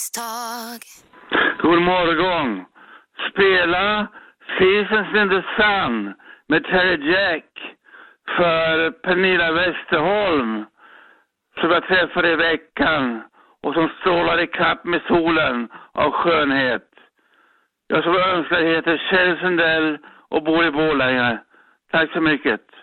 Tag. God morgon. Spela Seasons in the Sun med Terry Jack för Pernilla Westerholm som jag träffade i veckan och som strålar i kapp med solen av skönhet. Jag som önskar heter Kjell Sundell och bor i Borlänge. Tack så mycket.